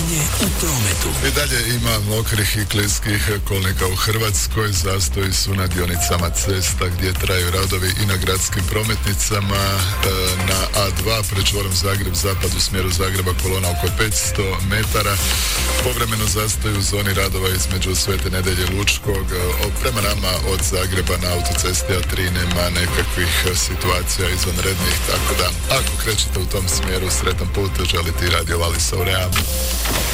Stanje u prometu. I dalje ima mokrih i kliskih kolnika u Hrvatskoj. Zastoji su na dionicama cesta gdje traju radovi i na gradskim prometnicama. Na A2 pred čvorom Zagreb-Zapad u smjeru Zagreba kolona oko 500 metara. Povremeno zastoju u zoni radova između Svete Nedelje Lučkog. Prema nama od Zagreba na autocesti A3 nema nekakvih situacija izvanrednih, tako da ako krećete u tom smjeru, sretan put, želi ti Radio Valisa u Reamu.